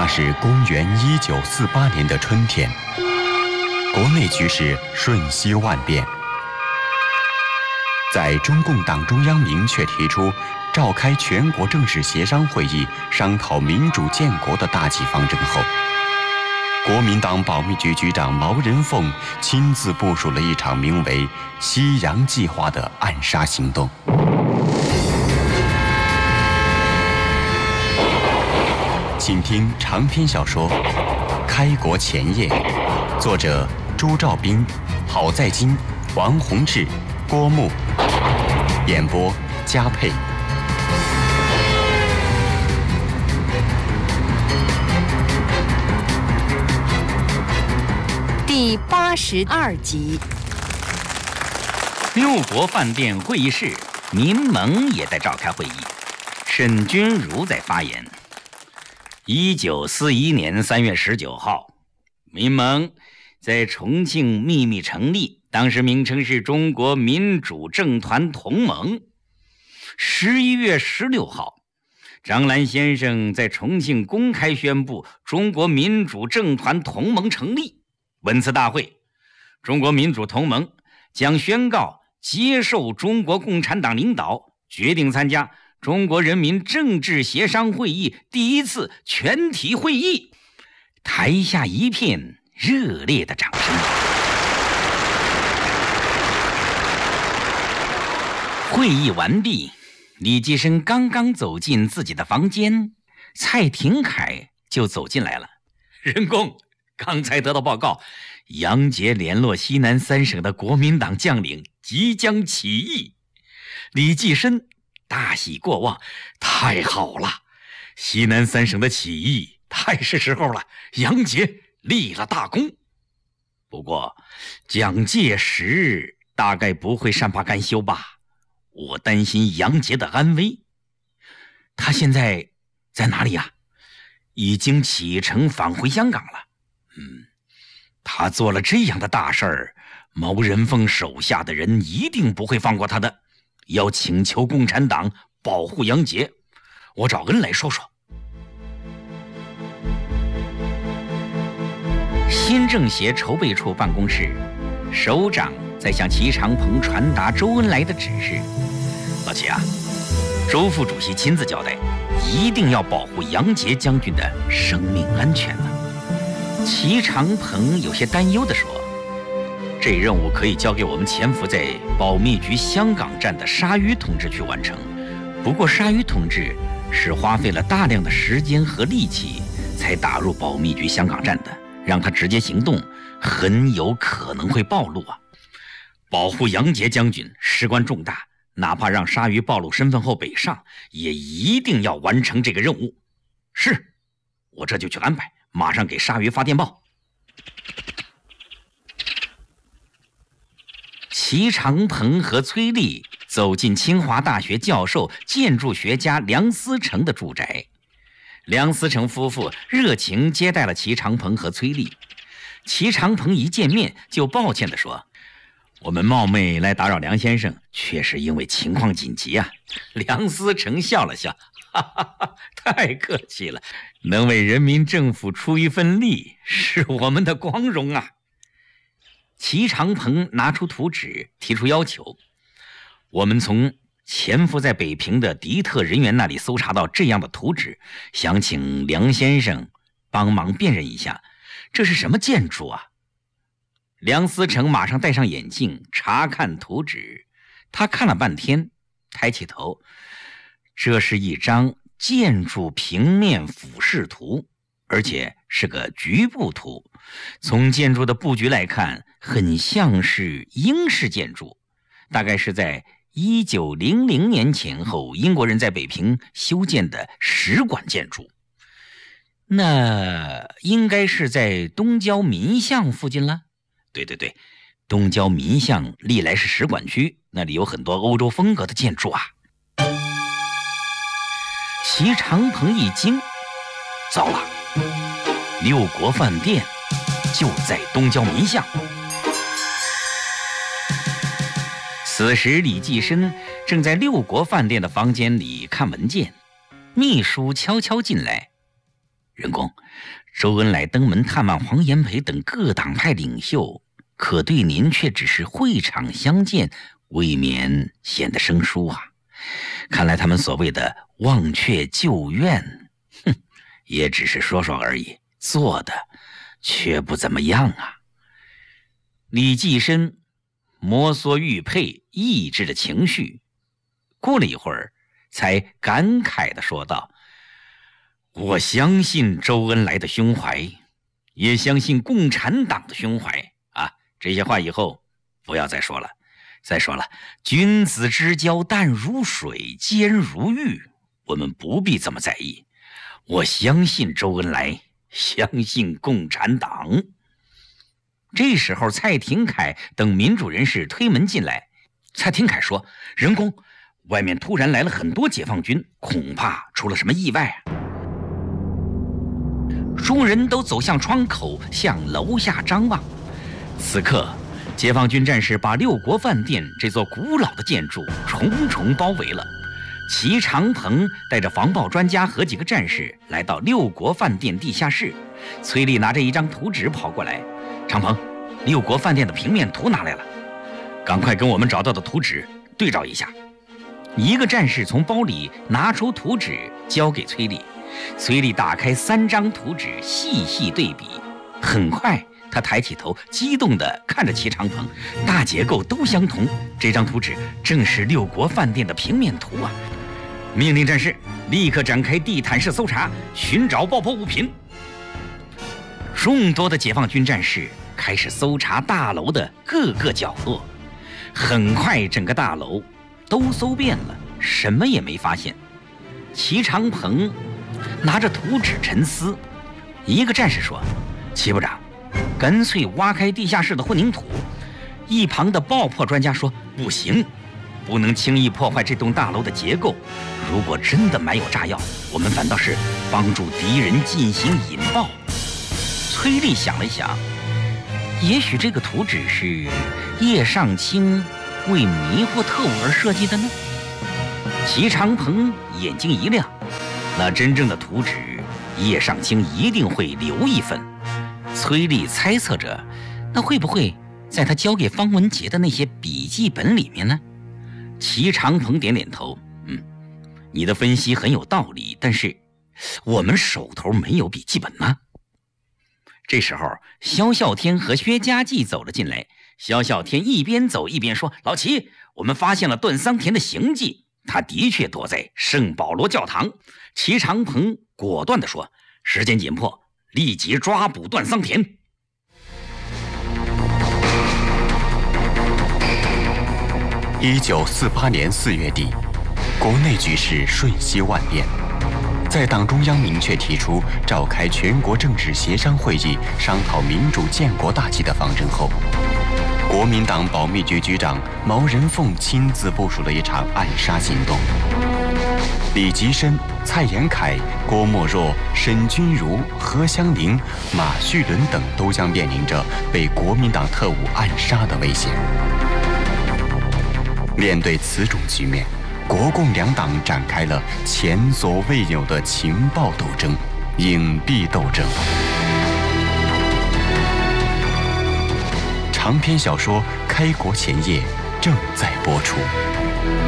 是公元1948年的春天，国内局势瞬息万变。在中共党中央明确提出召开全国正式协商会议商讨民主建国的大计方针后，国民党保密局局长毛人凤亲自部署了一场名为“西洋计划”的暗杀行动。请听长篇小说《开国前夜》，作者朱兆斌、郝在金、王洪志、郭牧，演播嘉佩。 第82集。 六国饭店会议室，民盟也在召开会议，沈钧儒在发言。1941年3月19号，民盟在重庆秘密成立，当时名称是中国民主政团同盟。11月16号，张澜先生在重庆公开宣布中国民主政团同盟成立。文辞大会，中国民主同盟将宣告接受中国共产党领导，决定参加中国人民政治协商会议第一次全体会议。台下一片热烈的掌声。会议完毕，李济深刚刚走进自己的房间，蔡廷锴就走进来了。人工，刚才得到报告，杨杰联络西南三省的国民党将领即将起义。李济深大喜过望，太好了，西南三省的起义太是时候了，杨杰立了大功。不过蒋介石大概不会善罢甘休吧，我担心杨杰的安危。他现在在哪里呀？已经启程返回香港了。他做了这样的大事儿，毛人凤手下的人一定不会放过他的，要请求共产党保护杨杰。我找恩来说说。新政协筹备处办公室，首长在向齐长鹏传达周恩来的指示。老齐啊，周副主席亲自交代，一定要保护杨杰将军的生命安全了。齐长鹏有些担忧地说，这任务可以交给我们潜伏在保密局香港站的沙鱼同志去完成。不过沙鱼同志是花费了大量的时间和力气才打入保密局香港站的，让他直接行动很有可能会暴露啊。保护杨杰将军事关重大，哪怕让沙鱼暴露身份后北上，也一定要完成这个任务。是，我这就去安排，马上给沙鱼发电报。齐长鹏和崔丽走进清华大学教授、建筑学家梁思成的住宅。梁思成夫妇热情接待了齐长鹏和崔丽。齐长鹏一见面就抱歉地说，我们冒昧来打扰梁先生，确实因为情况紧急啊。梁思成笑了笑，哈哈哈，太客气了，能为人民政府出一份力是我们的光荣啊。齐长鹏拿出图纸，提出要求，我们从潜伏在北平的敌特人员那里搜查到这样的图纸，想请梁先生帮忙辨认一下，这是什么建筑啊？梁思成马上戴上眼镜查看图纸，他看了半天，抬起头，这是一张建筑平面俯视图，而且是个局部图。从建筑的布局来看，很像是英式建筑，大概是在1900年前后英国人在北平修建的使馆建筑。那应该是在东郊民巷附近了。对对对，东郊民巷历来是使馆区，那里有很多欧洲风格的建筑啊。齐长鹏一惊，糟了，六国饭店就在东郊民巷。此时李济深正在六国饭店的房间里看文件，秘书悄悄进来， 仁公，周恩来登门探望黄炎培等各党派领袖，可对您却只是会场相见，未免显得生疏啊。看来他们所谓的忘却旧怨，也只是说说而已，做的却不怎么样啊。李济深摩挲玉佩，抑制着情绪，过了一会儿才感慨地说道：我相信周恩来的胸怀，也相信共产党的胸怀啊！这些话以后不要再说了。再说了，君子之交淡如水，坚如玉，我们不必这么在意。我相信周恩来，相信共产党。这时候，蔡廷锴等民主人士推门进来。蔡廷锴说：仁公，外面突然来了很多解放军，恐怕出了什么意外啊！众人都走向窗口，向楼下张望。此刻，解放军战士把六国饭店这座古老的建筑重重包围了。齐长鹏带着防暴专家和几个战士来到六国饭店地下室。崔丽拿着一张图纸跑过来：长鹏，六国饭店的平面图拿来了，赶快跟我们找到的图纸对照一下。一个战士从包里拿出图纸交给崔丽，崔丽打开3张图纸细细对比。很快他抬起头，激动地看着齐长鹏，大结构都相同，这张图纸正是六国饭店的平面图啊！命令战士立刻展开地毯式搜查，寻找爆破物品。众多的解放军战士开始搜查大楼的各个角落，很快整个大楼都搜遍了，什么也没发现。齐长鹏拿着图纸沉思。一个战士说：齐部长，干脆挖开地下室的混凝土。一旁的爆破专家说：不行，不能轻易破坏这栋大楼的结构，如果真的埋有炸药，我们反倒是帮助敌人进行引爆。崔丽想了想，也许这个图纸是叶尚卿为迷惑特务而设计的呢？齐长鹏眼睛一亮，那真正的图纸叶尚卿一定会留一份。崔丽猜测着，那会不会在他交给方文杰的那些笔记本里面呢？齐长鹏点点头，你的分析很有道理，但是我们手头没有笔记本呢。这时候，萧啸天和薛家骥走了进来。萧啸天一边走一边说：老齐，我们发现了段桑田的行迹，他的确躲在圣保罗教堂。齐长鹏果断地说：时间紧迫，立即抓捕段桑田。 1948年4月底，国内局势瞬息万变。在党中央明确提出召开全国政治协商会议，商讨民主建国大计的方针后，国民党保密局局长毛人凤亲自部署了一场暗杀行动。李济深、蔡延锴、郭沫若、沈钧儒、何香凝、马叙伦等都将面临着被国民党特务暗杀的危险。面对此种局面，国共两党展开了前所未有的情报斗争、隐蔽斗争。长篇小说《开国前夜》正在播出。